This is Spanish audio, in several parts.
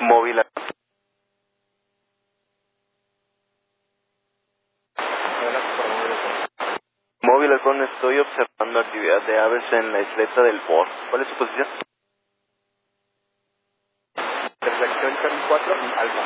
Móvil. Móvil Halcón, estoy observando actividad de aves en la isleta del Bor. ¿Cuál es su posición? Perfección 4, Alfa.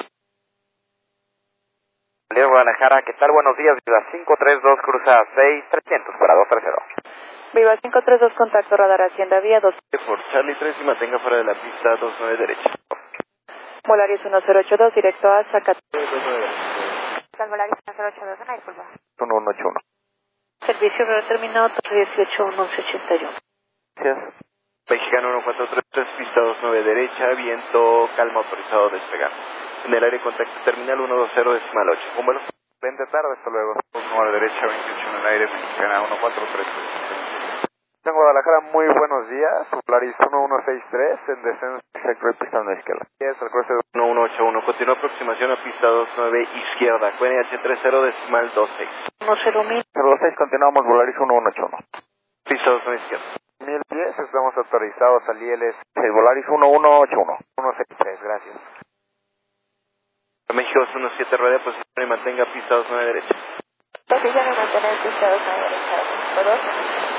Leo Guadalajara, ¿qué tal? Buenos días, Viva 532, cruza 6300 para 230. Viva 532, contacto radar Hacienda Vía 2. Por Charlie 3 y mantenga fuera de la pista 29 derecha. Volaris 1082, directo a Zacatecas. 29 derecha. Volaris 1082, una disculpa. 1181. Servicio determinado 18 1181. Gracias. Mexicano 1433, pista 29 derecha, viento, calma, autorizado, despegar. En el aire, contacto terminal 120 decimal 8. Un vuelo. 20 tarde, hasta luego. 9 derecha, 28 en el aire, Mexicana 1433. En Guadalajara, muy buenos días. Volaris 1163, en descenso, sector pista a la izquierda. Es el cruce de 1181, continúa aproximación a pista 29 izquierda, QNH 30 decimal 26. 10.000. 06, continuamos, Volaris 1181. Pista 29 izquierda. 1000 pies, estamos autorizados al ILS. Volaris 1181. 163, gracias. México 17 rueda, posición y mantenga pista 29 derecha. Posición y mantener pista 29 derecha.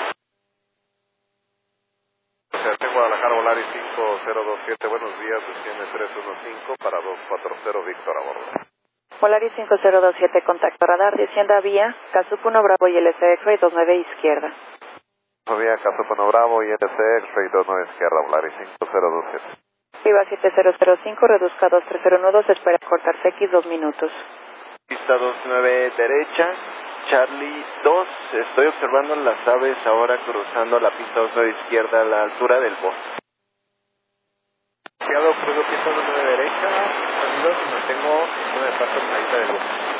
En Guadalajara, Volaris 5027, buenos días, desciende 315 para 240, Víctor a bordo. Volaris 5027, contacto radar de Hacienda Vía, Casup 1 Bravo y LC X-Ray 29 izquierda. Vía Casopono Bravo y NC X-Ray 29 izquierda, Volaris 5027. Viva 7005, reduzca 2309, espera cortarse X 2 minutos. Pista 29 derecha, Charlie 2, estoy observando las aves ahora cruzando la pista 29 izquierda a la altura del bosque. Fiado, cruzo pista 29 derecha, sonidos y mantengo 9 pasos salida del bosque.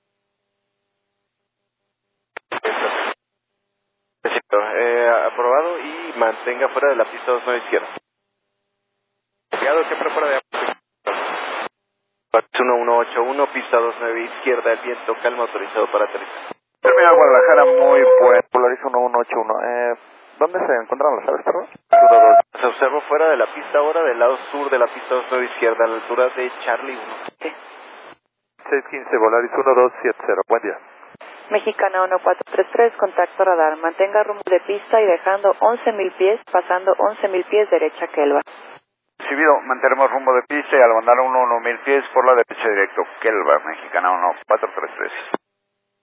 Aprobado y mantenga fuera de la pista 29 izquierda. Fiado, siempre fuera de abajo. 1181, pista 29 izquierda, el viento, calma, autorizado para aterrizar. Terminal Guadalajara, muy buen. Volaris 1181. ¿Dónde se encuentran las aves, perdón? Se observa fuera de la pista ahora, del lado sur de la pista 29 izquierda, a la altura de Charlie 1. Sí. 615, Volaris 1270. Buen día. Mexicana 1433, contacto radar. Mantenga rumbo de pista y dejando 11.000 pies, pasando 11.000 pies derecha Kelva. Recibido, mantenemos rumbo de pista y al mandar 1000 pies por la derecha directo. Kelva, Mexicana 1433.